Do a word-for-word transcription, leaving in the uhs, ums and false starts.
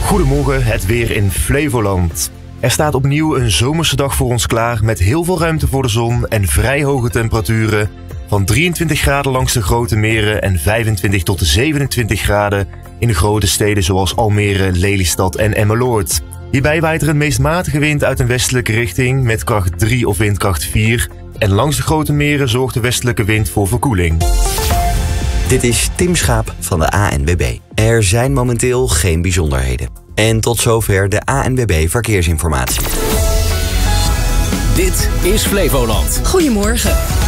Goedemorgen, het weer in Flevoland. Er staat opnieuw een zomerse dag voor ons klaar met heel veel ruimte voor de zon en vrij hoge temperaturen. Van drieëntwintig graden langs de grote meren en vijfentwintig tot zevenentwintig graden in de grote steden zoals Almere, Lelystad en Emmeloord. Hierbij waait er een meest matige wind uit een westelijke richting met kracht drie of windkracht vier. En langs de grote meren zorgt de westelijke wind voor verkoeling. Dit is Tim Schaap van de A N W B. Er zijn momenteel geen bijzonderheden. En tot zover de A N W B Verkeersinformatie. Dit is Flevoland. Goedemorgen.